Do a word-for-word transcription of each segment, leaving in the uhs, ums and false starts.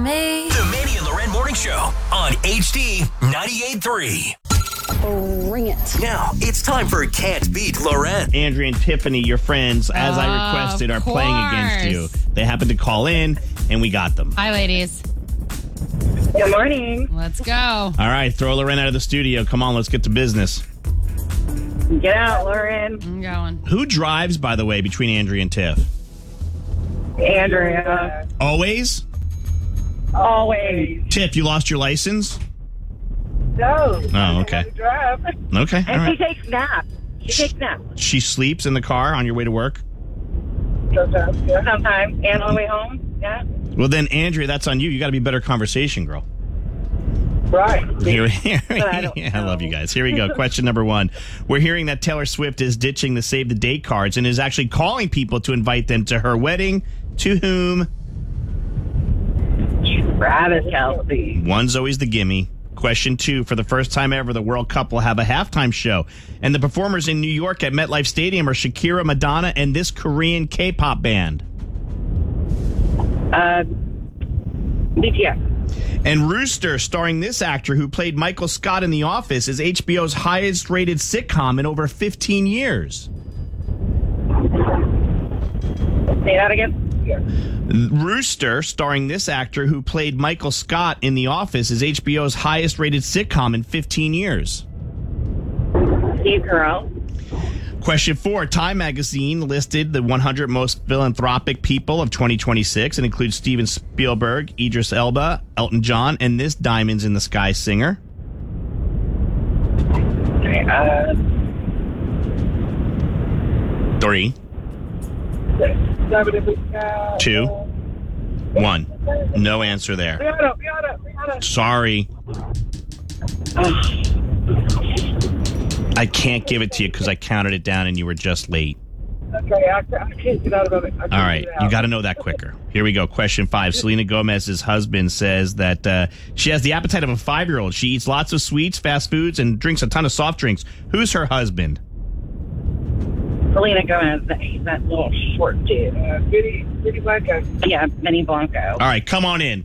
me. The Manny and Loren Morning Show on H D ninety-eight point three. Bring it. Now it's time for Can't Beat Loren. Andrea and Tiffany, your friends, as I Of requested, are playing against you. course. They happened to call in, and we got them. Hi, ladies. Good morning. Let's go. All right, throw Loren out of the studio. Come on, let's get to business. Get out, Lauren. I'm going. Who drives, by the way, between Andrea and Tiff? Andrea. Always? Always. Tiff, you lost your license? No. Oh, okay. Drive. Okay, all And she right. takes naps. She takes naps. She sleeps in the car on your way to work? Sometimes. Yeah. Sometimes. And on the way home. Yeah. Well, then, Andrea, that's on you. You got to be better conversation, girl. Right. Here, here, I don't yeah, I know. love you guys. Here we go. Question number one. We're hearing that Taylor Swift is ditching the Save the Date cards and is actually calling people to invite them to her wedding. To whom? Travis Kelce. One's always the gimme. Question two. For the first time ever, the World Cup will have a halftime show. And the performers in New York at MetLife Stadium are Shakira, Madonna, and this Korean K-pop band. Uh, B T S. And Rooster, starring this actor who played Michael Scott in The Office, is H B O's highest-rated sitcom in over fifteen years. Say that again. Rooster, starring this actor who played Michael Scott in The Office, is H B O's highest-rated sitcom in fifteen years. Steve Carell. Question four. Time magazine listed the one hundred most philanthropic people of twenty twenty-six and includes Steven Spielberg, Idris Elba, Elton John, and this Diamonds in the Sky singer. Okay, uh, Three, two, one. No answer there. Rihanna, Rihanna, Rihanna. Sorry. I can't give it to you because I counted it down and you were just late. Okay, I, I can't get out of it. I can't All right, get it out. you got to know that quicker. Here we go. Question five. Selena Gomez's husband says that uh, she has the appetite of a five-year-old. She eats lots of sweets, fast foods, and drinks a ton of soft drinks. Who's her husband? Selena Gomez, that, he's that little short dude. Uh, Benny, Benny Blanco. Yeah, Benny Blanco. All right, come on in.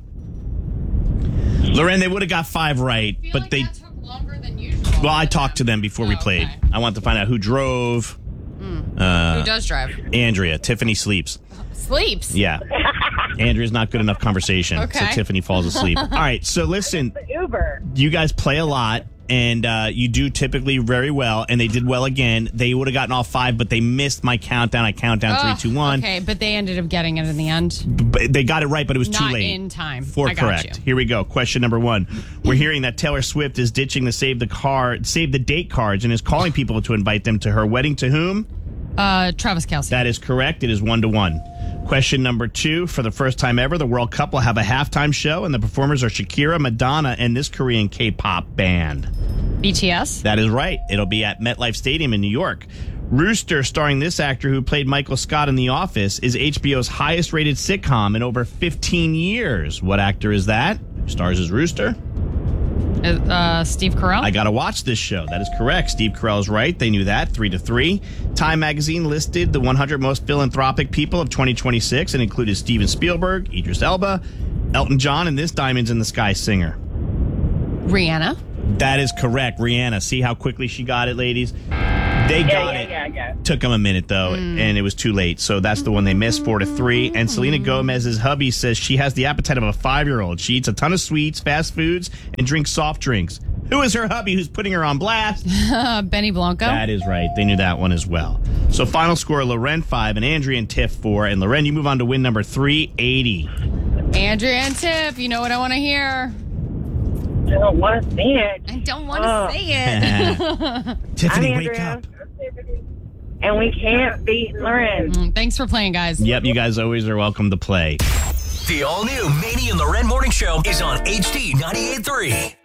Loren, they would have got five right, I feel but like they... that took longer than usual. Well, I talked to them before we Oh, played. okay. I want to find out who drove. Uh, Who does drive? Andrea. Tiffany sleeps. Sleeps. Yeah. Andrea's not good enough conversation, Okay. so Tiffany falls asleep. All right, so listen, The Uber. you guys play a lot, and uh, you do typically very well, and they did well again. They would have gotten all five, but they missed my countdown. I count down Ugh, three, two, one. Okay, but they ended up getting it in the end. But they got it right, but it was too Not late. in time. Four I got correct. you. Here we go. Question number one. We're hearing that Taylor Swift is ditching the save the card, save the date cards, and is calling people to invite them to her wedding. To whom? Uh, Travis Kelce. That is correct. It is one to one. Question number two. For the first time ever, the World Cup will have a halftime show, and the performers are Shakira, Madonna, and this Korean K-pop band. B T S. That is right. It'll be at MetLife Stadium in New York. Rooster, starring this actor who played Michael Scott in The Office, is H B O's highest-rated sitcom in over fifteen years. What actor is that? Who stars as Rooster? Uh, Steve Carell. I gotta watch this show. That is correct. Steve Carell is right. They knew that. Three to three. Time magazine listed the one hundred most philanthropic people of twenty twenty-six and included Steven Spielberg, Idris Elba, Elton John, and this Diamonds in the Sky singer. Rihanna. That is correct. Rihanna. See how quickly she got it, ladies? They Yeah, got yeah, it. yeah, yeah. Took them a minute, though, and it was too late. So that's the one they missed, four to three. And Selena Gomez's hubby says she has the appetite of a five-year-old. She eats a ton of sweets, fast foods, and drinks soft drinks. Who is her hubby who's putting her on blast? Uh, Benny Blanco. That is right. They knew that one as well. So final score, Loren five and Andrea and Tiff four. And Loren, you move on to win number three eighty. Andrea and Tiff. You know what I want to hear. I don't want to see it. I don't want to Oh. say it. Tiffany, I'm wake Andrea. up. And we can't beat Lauren. Mm, Thanks for playing, guys. Yep, you guys always are welcome to play. The all-new Manny and Loren Morning Show is on H D ninety-eight point three.